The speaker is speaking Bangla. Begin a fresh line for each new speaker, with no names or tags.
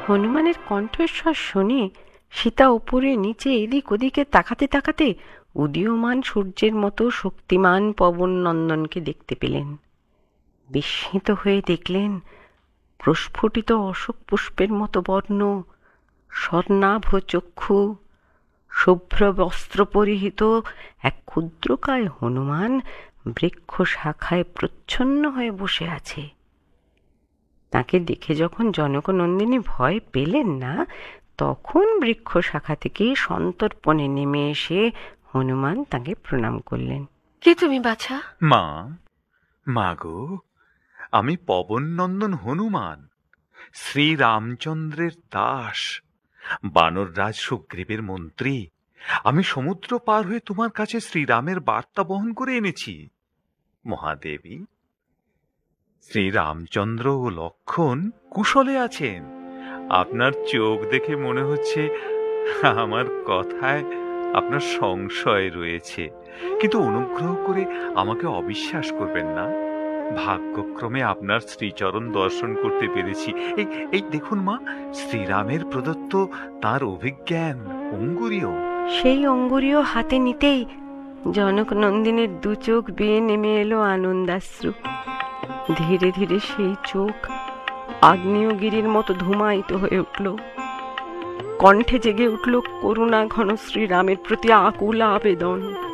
হনুমানের কণ্ঠস্বর শুনে সীতা উপরে নিচে এদিক ওদিকে তাকাতে তাকাতে উদীয়মান সূর্যের মতো শক্তিমান পবন নন্দনকে দেখতে পেলেন। বিস্মিত হয়ে দেখলেন প্রস্ফুটিত অশোক পুষ্পের মতো বর্ণ, স্বর্ণাভ চক্ষু, শুভ্র বস্ত্র পরিহিত এক ক্ষুদ্রকায় হনুমান বৃক্ষ শাখায় প্রচ্ছন্ন হয়ে বসে আছে। তাকে দেখে যখন জনক নন্দিনী ভয় পেলেন না, তখন বৃক্ষ শাখা থেকে সন্তর্পণে নেমে এসে হনুমান তাকে প্রণাম করলেন।
কে তুমি বাছা?
মা, মা গো, আমি পবননন্দন হনুমান, শ্রীরামচন্দ্রের দাস, বানররাজ সুগ্রীবের মন্ত্রী। আমি সমুদ্র পার হয়ে তোমার কাছে শ্রীরামের বার্তা বহন করে এনেছি। মহাদেবী, শ্রীরামচন্দ্র ও লক্ষ্মণ কুশলে আছেন। আপনার চোখ দেখে মনে হচ্ছে আমার কথায় আপনার সংশয় রয়েছে, কিন্তু অনুগ্রহ করে আমাকে অবিশ্বাস করবেন না। ভাগ্যক্রমে আপনার শ্রীচরণ দর্শন করতে পেরেছি। এই এই দেখুন মা, শ্রীরামের প্রদত্ত তার অভিজ্ঞান অঙ্গুরীয়।
সেই অঙ্গুরীয় হাতে নিতেই জনক নন্দিনীর দু চোখ বেয়ে নেমে এলো আনন্দাশ্রু। ধীরে ধীরে সেই চোখ আগ্নেয়গিরির মতো ধূমায়িত হয়ে উঠল। কণ্ঠে জেগে উঠল করুণা ঘন শ্রীরামের প্রতি আকুল আবেদন।